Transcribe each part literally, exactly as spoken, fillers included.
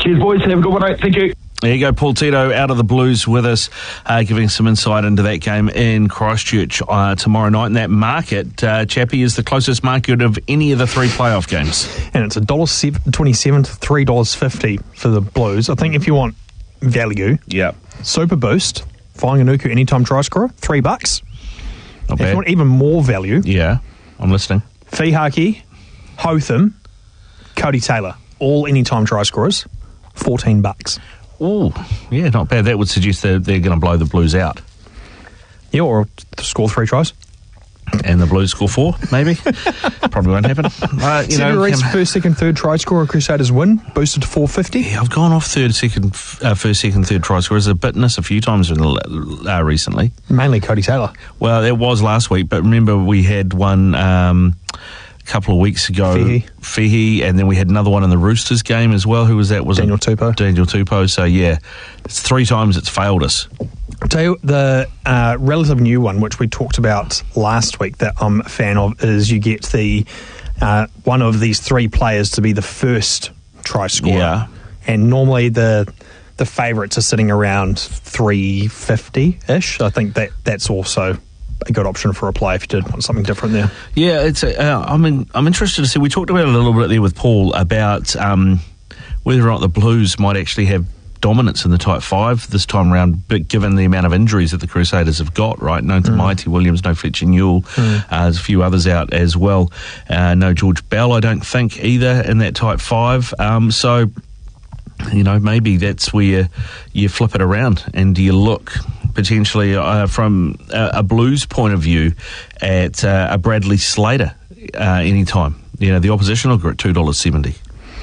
Cheers, boys. Have a good one, mate. Thank you. There you go, Paul Tito out of the Blues with us, uh, giving some insight into that game in Christchurch uh, tomorrow night. And that market, uh, Chappie, is the closest market of any of the three playoff games. And it's one dollar twenty-seven to three dollars fifty for the Blues. I think if you want value, yeah, Super Boost, Whainganuku anytime try scorer, three bucks. Not if bad. you want even more value, yeah, I'm listening. Fihaki, Hotham, Cody Taylor, all anytime try scorers, fourteen bucks. Oh, yeah, not bad. That would suggest that they're going to blow the Blues out. Yeah, or score three tries. And the Blues score four, maybe. Probably won't happen. Uh, you know, Reece, um, first, second, third try scorer, Crusaders win, boosted to four fifty. Yeah, I've gone off third, second, uh, first, second, third try scorers a bit a few times in the, uh, recently. Mainly Cody Taylor. Well, it was last week, but remember we had one um, a couple of weeks ago. Fihi. Fihi, and then we had another one in the Roosters game as well. Who was that? Was Daniel it? Tupou. Daniel Tupou. So, yeah, it's three times it's failed us. I'll tell you, the uh, relative new one, which we talked about last week, that I'm a fan of, is you get the uh, one of these three players to be the first try scorer. Yeah. And normally the the favourites are sitting around three fifty-ish. I think that that's also a good option for a play if you did want something different there. Yeah, it's. A, uh, I mean, I'm interested to see. We talked about it a little bit there with Paul about um, whether or not the Blues might actually have dominance in the type five this time around, but given the amount of injuries that the Crusaders have got, right? No mm. Mighty Williams, no Fletcher Newell, mm. uh, there's a few others out as well. Uh, no George Bell, I don't think, either in that type five. Um, so, you know, maybe that's where you, you flip it around and you look potentially uh, from a, a Blues point of view at uh, a Bradley Slater uh, anytime. You know, the opposition will go at two dollars seventy.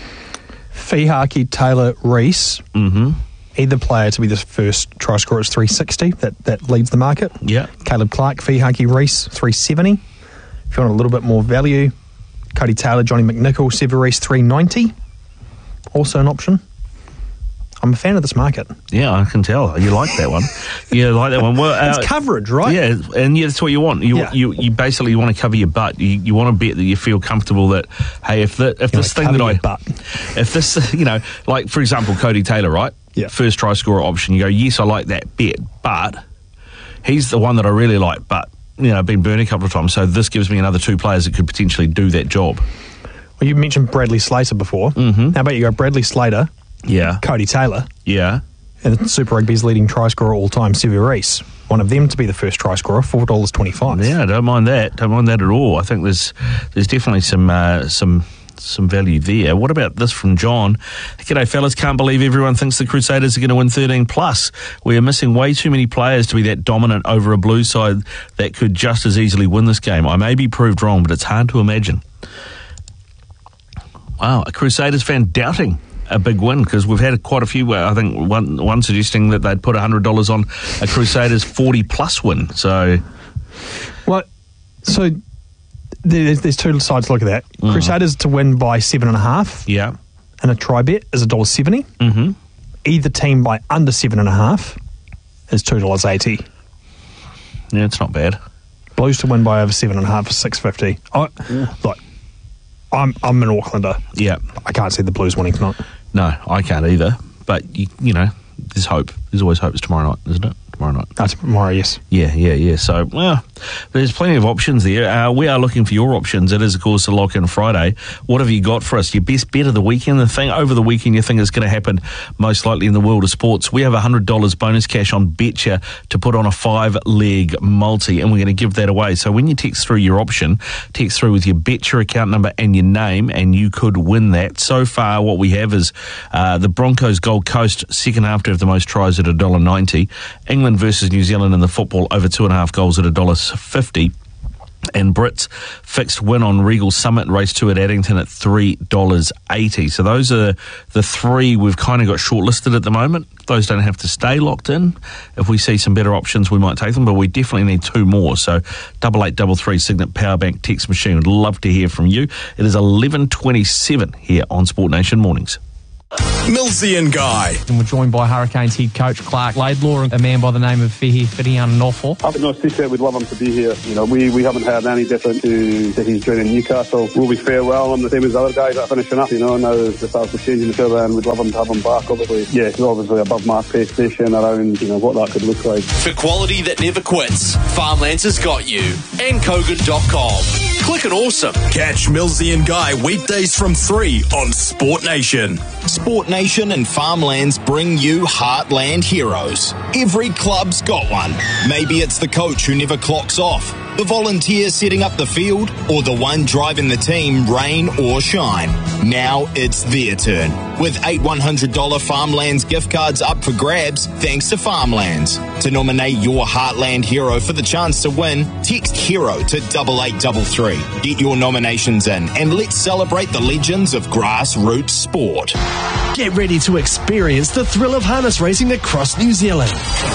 Fihaki, Taylor, Reece, mm-hmm. either player to be the first try scorer is three sixty. That that leads the market. Yeah. Caleb Clark, Fihaki, Reece, three seventy. If you want a little bit more value, Cody Taylor, Johnny McNichol, Sever Reece, three ninety. Also an option. I'm a fan of this market. Yeah, I can tell. You like that one. You like that one. Well, uh, it's coverage, right? Yeah, and yeah, that's what you want. You yeah. you, you basically want to cover your butt. You, you want to bet that you feel comfortable that, hey, if the, if you this thing that I... butt. If this, you know, like, for example, Cody Taylor, right? Yeah. First try scorer option. You go, yes, I like that bet, but he's the one that I really like, but, you know, I've been burned a couple of times, so this gives me another two players that could potentially do that job. Well, you mentioned Bradley Slater before. Mm-hmm. How about you go Bradley Slater, yeah, Cody Taylor, yeah, and Super Rugby's leading try scorer all time, Sever Reece. One of them to be the first try scorer, four dollars twenty-five. Yeah, I don't mind that. Don't mind that at all. I think there's there's definitely some uh, some some value there. What about this from John? G'day, fellas. Can't believe everyone thinks the Crusaders are going to win thirteen plus. We are missing way too many players to be that dominant over a Blues side that could just as easily win this game. I may be proved wrong, but it's hard to imagine. Wow, a Crusaders fan doubting a big win, because we've had quite a few. Uh, I think one one suggesting that they'd put one hundred dollars on a Crusaders forty plus win. So, well, so there's, there's two sides to look at that. Mm. Crusaders to win by seven and a half. Yeah, and a try bet is a dollar seventy. Mm-hmm. Either team by under seven and a half is two dollars eighty. Yeah, it's not bad. Blues to win by over seven and a half is six fifty. I, look, I'm I'm an Aucklander. Yeah, I can't see the Blues winning tonight. No, I can't either. But, you, you know, there's hope. There's always hope. It's tomorrow night, isn't it? Tomorrow night. That's tomorrow, yes. Yeah, yeah, yeah. So, well, there's plenty of options there. Uh, we are looking for your options. It is, of course, a lock-in Friday. What have you got for us? Your best bet of the weekend? The thing over the weekend you think is going to happen most likely in the world of sports. We have one hundred dollars bonus cash on Betcha to put on a five-leg multi, and we're going to give that away. So when you text through your option, text through with your Betcha account number and your name, and you could win that. So far, what we have is uh, the Broncos Gold Coast, second half to have the most tries at one dollar ninety. England versus New Zealand in the football, over two and a half goals at one dollar fifty. And Brits fixed win on Regal Summit, race two at Addington at three dollars eighty. So those are the three we've kind of got shortlisted at the moment. Those don't have to stay locked in. If we see some better options, we might take them, but we definitely need two more. So double eight double three Signet Powerbank text machine. Would love to hear from you. It is eleven twenty-seven here on Sport Nation Mornings. Millsy and Guy. And we're joined by Hurricanes head coach Clark Laidlaw, a man by the name of Fehi Whitiana-Nofoa. I've no secret we'd love him to be here. You know, we, we haven't heard any different to that he's joining Newcastle. We'll be farewell him the same as the other guys that are finishing up. You know, now the stars are changing each other, and we'd love him to have him back. Obviously, yeah, he's obviously above mark pay station around, you know, what that could look like. For quality that never quits, Farmlands has got you. And Kogan dot com. Click and awesome. Catch Millsy and Guy weekdays from three on Sport Nation. Sport Nation and Farmlands bring you Heartland Heroes. Every club's got one. Maybe it's the coach who never clocks off, the volunteer setting up the field, or the one driving the team rain or shine. Now it's their turn. With eight one hundred dollars Farmlands gift cards up for grabs, thanks to Farmlands. To nominate your Heartland hero for the chance to win, text HERO to double eight double three. Get your nominations in and let's celebrate the legends of grassroots sport. Get ready to experience the thrill of harness racing across New Zealand.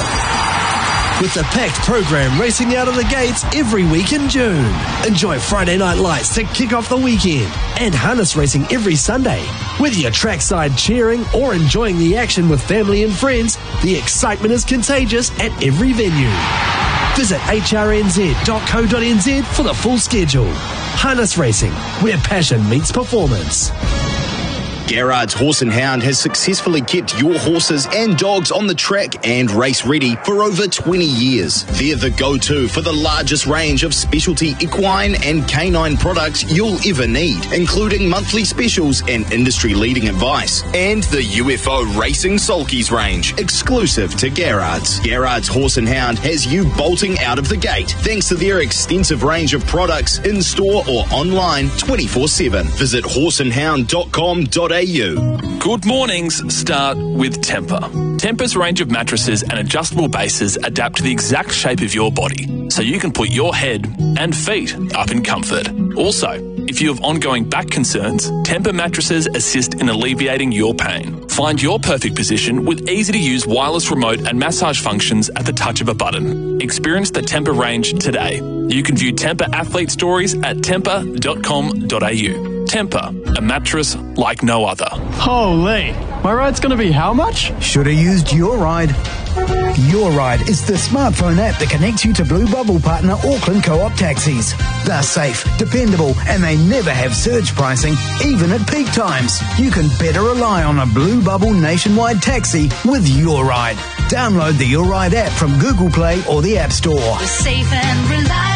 With the packed program racing out of the gates every week in June. Enjoy Friday night lights to kick off the weekend and harness racing every Sunday. Whether you're trackside cheering or enjoying the action with family and friends, the excitement is contagious at every venue. Visit h r n z dot co dot n z for the full schedule. Harness racing, where passion meets performance. Garrard's Horse and Hound has successfully kept your horses and dogs on the track and race ready for over twenty years. They're the go-to for the largest range of specialty equine and canine products you'll ever need, including monthly specials and industry-leading advice. And the U F O Racing Sulkies range, exclusive to Garrard's. Garrard's Horse and Hound has you bolting out of the gate thanks to their extensive range of products in-store or online twenty-four seven. Visit horse and hound dot com dot a u. Good mornings start with Tempur. Tempur's range of mattresses and adjustable bases adapt to the exact shape of your body, so you can put your head and feet up in comfort. Also, if you have ongoing back concerns, Tempur mattresses assist in alleviating your pain. Find your perfect position with easy-to-use wireless remote and massage functions at the touch of a button. Experience the Tempur range today. You can view Tempur athlete stories at tempur dot com dot a u. Tempur, a mattress like no other. Holy, my ride's going to be how much? Should have used Your Ride. Your Ride is the smartphone app that connects you to Blue Bubble partner Auckland Co-op taxis. They're safe, dependable, and they never have surge pricing, even at peak times. You can better rely on a Blue Bubble nationwide taxi with Your Ride. Download the Your Ride app from Google Play or the App Store. We're safe and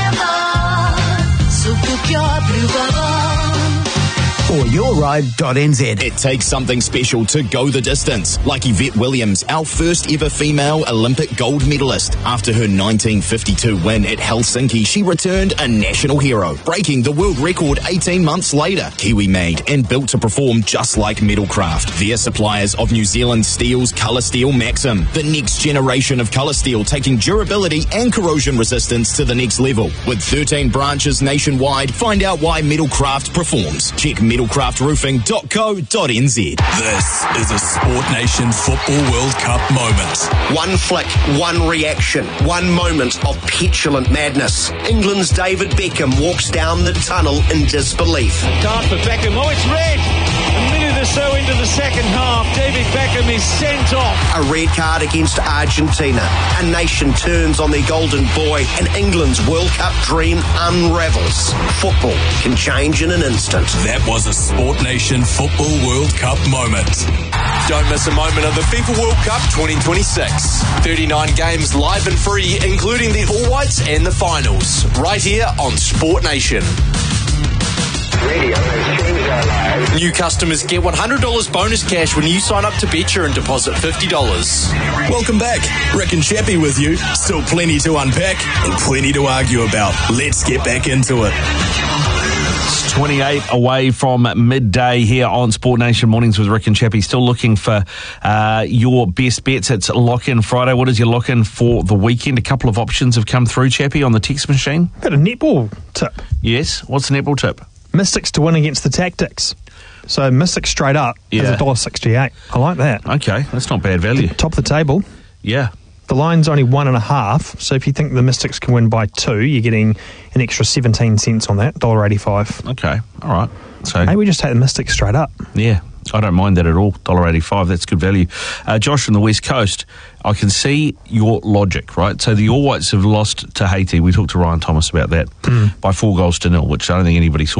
reliable, so book your Blue Bubble. Or your ride dot n z. It takes something special to go the distance, like Yvette Williams, our first ever female Olympic gold medalist. After her nineteen fifty-two win at Helsinki, she returned a national hero, breaking the world record eighteen months later. Kiwi made and built to perform just like Metalcraft. They're suppliers of New Zealand Steel's Colour Steel Maxim, the next generation of colour steel, taking durability and corrosion resistance to the next level. With thirteen branches nationwide, find out why Metalcraft performs. Check metalcraft roofing dot co dot n z. This is a Sport Nation Football World Cup moment. One flick, one reaction, one moment of petulant madness. England's David Beckham walks down the tunnel in disbelief. Card for Beckham. Oh, it's red. A minute or so into the second half, David Beckham is sent off. A red card against Argentina. A nation turns on their golden boy, and England's World Cup dream unravels. Football can change in an instant. That was a Sport Nation Football World Cup moment. Don't miss a moment of the FIFA World Cup twenty twenty-six. thirty-nine games live and free, including the All Whites and the finals, right here on Sport Nation. Radio has changed our lives. New customers get one hundred dollars bonus cash when you sign up to Betcha and deposit fifty dollars. Welcome back. Rick and Chappie with you. Still plenty to unpack and plenty to argue about. Let's get back into it. twenty-eight away from midday here on Sport Nation Mornings with Rick and Chappie. Still looking for uh, your best bets. It's Lock-In Friday. What is your lock-in for the weekend? A couple of options have come through, Chappie, on the text machine. Got a netball tip. Yes, what's the netball tip? Mystics to win against the Tactics. So Mystics straight up Yeah. is one dollar sixty-eight. I like that. Okay, that's not bad value. Top of the table. Yeah. The line's only one and a half, so if you think the Mystics can win by two, you're getting an extra seventeen cents on that, one dollar eighty-five. Okay, all right. So maybe we just take the Mystics straight up. Yeah. I don't mind that at all. one dollar eighty-five, that's good value. Uh, Josh from the West Coast, I can see your logic, right? So the All Whites have lost to Haiti. We talked to Ryan Thomas about that mm. by four goals to nil, which I don't think anybody saw